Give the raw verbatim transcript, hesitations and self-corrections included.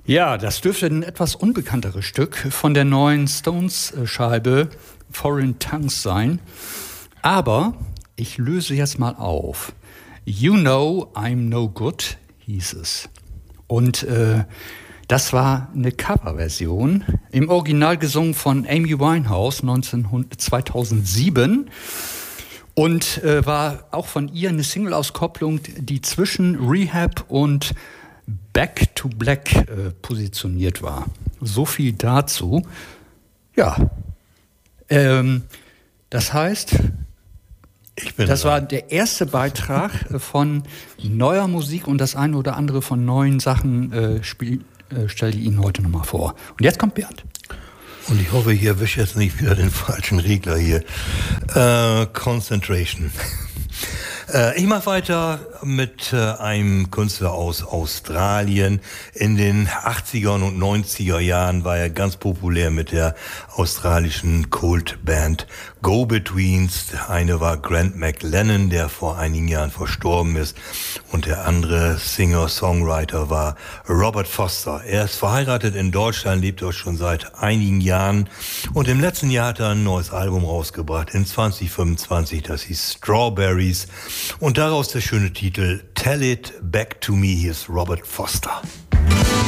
Ja, das dürfte ein etwas unbekannteres Stück von der neuen Stones-Scheibe Foreign Tongues sein. Aber ich löse jetzt mal auf. You Know I'm No Good hieß es. Und äh, das war eine Coverversion, im Original gesungen von Amy Winehouse zweitausendsieben. Und äh, war auch von ihr eine Single-Auskopplung, die zwischen Rehab und Back to Black äh, positioniert war. So viel dazu. Ja, ähm, das heißt, ich bin das dran. war der erste Beitrag von neuer Musik und das eine oder andere von neuen Sachen äh, spiel, äh, stelle ich Ihnen heute nochmal vor. Und jetzt kommt Bernd. Und ich hoffe, ich erwische jetzt nicht wieder den falschen Regler hier. Äh, Concentration. äh, ich mache weiter mit äh, einem Künstler aus Australien. In den achtzigern und neunziger Jahren war er ganz populär mit der australischen Kultband Go-Betweens. Der eine war Grant McLennan, der vor einigen Jahren verstorben ist. Und der andere Singer-Songwriter war Robert Foster. Er ist verheiratet in Deutschland, lebt dort schon seit einigen Jahren. Und im letzten Jahr hat er ein neues Album rausgebracht, in zwanzig fünfundzwanzig, das hieß Strawberries. Und daraus der schöne Titel Tell It Back to Me. Hier ist Robert Foster.